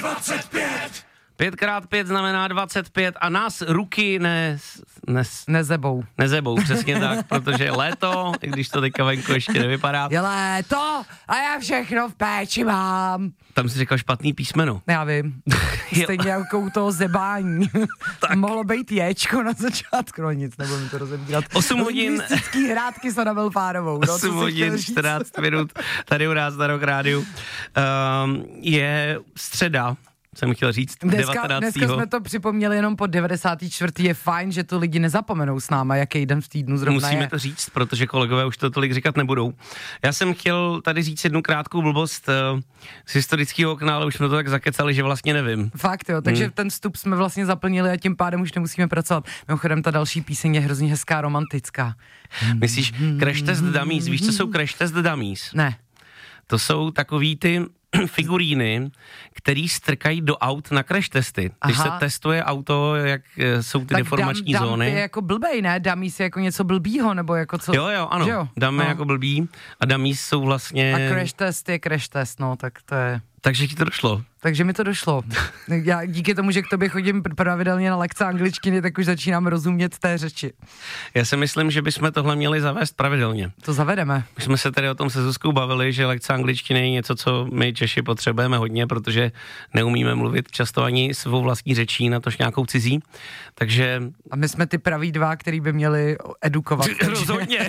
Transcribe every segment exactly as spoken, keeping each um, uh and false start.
dvacet pět. Pět krát pět znamená dvacet pět a nás ruky ne, ne, nezebou. Nezebou, přesně tak, protože je léto, i když to teďka venku ještě nevypadá. Je léto a já všechno v péči mám. Tam jsi říkal špatný písmeno. Já vím. Stejně jako u toho zebání. Mohlo být jéčko na začátku, no nic, nebudu mi to rozebírat. osm hodin. Lingvistický hrádky s Anabel Fárovou. No, osm hodin, čtrnáct minut, tady u nás na Rock Rádiu. Um, je středa, jsem chtěl říct, dneska, devatenáctého Dneska jsme to připomněli jenom po devadesátý čtvrtý Je fajn, že to lidi nezapomenou s náma, jaký den v týdnu zrovna Musíme je. to říct, protože kolegové už to tolik říkat nebudou. Já jsem chtěl tady říct jednu krátkou blbost uh, z historického okna, ale už jsme to tak zakecali, že vlastně nevím. Fakt jo, takže hmm. ten vstup jsme vlastně zaplnili a tím pádem už nemusíme pracovat. Mimochodem ta další píseň je hrozně hezká, romantická. Myslíš Crash Test Dummies? Víš, co jsou Crash Test Dummies? Ne. To jsou takový ty figuríny, který strkají do aut na crash testy. Když Aha. se testuje auto, jak jsou ty tak deformační dam, zóny. Dam je jako blbej, ne? Dummies je jako něco blbýho, nebo jako co? Jo, jo, ano. Jo? Dam je no. jako blbý a dummies jsou vlastně... A crash test je crash test, no, tak to je... Takže ti to došlo. Takže mi to došlo. Já díky tomu, že k tobě chodím pravidelně na lekce angličtiny, tak už začínám rozumět té řeči. Já si myslím, že bychom tohle měli zavést pravidelně. To zavedeme. My jsme se tady o tom se Zuzkou bavili, že lekce angličtiny je něco, co my Češi potřebujeme hodně, protože neumíme mluvit často ani svou vlastní řečí, natož nějakou cizí. Takže... A my jsme ty praví dva, který by měli edukovat. Rozhodně.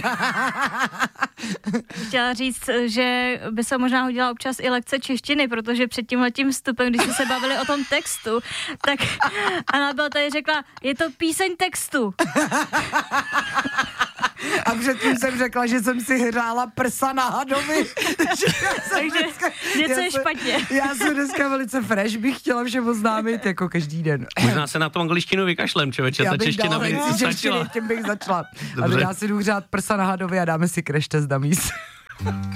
Chtěla říct, že by se možná hodila občas i lekce češtiny, protože před tímhletím vstupem, když jsme se bavili o tom textu, tak Anabel tady řekla, je to píseň textu. A předtím jsem řekla, že jsem si hrála prsa na hadovi. Takže něco je špatně. Já jsem dneska velice fresh, bych chtěla všem oznámit jako každý den. Možná se na tu angličtinu vykašlem, člověče, ta čeština by začala. Tím bych začala. A já si jdu hřát prsa na hadovi a dáme si Crash Test Dummies.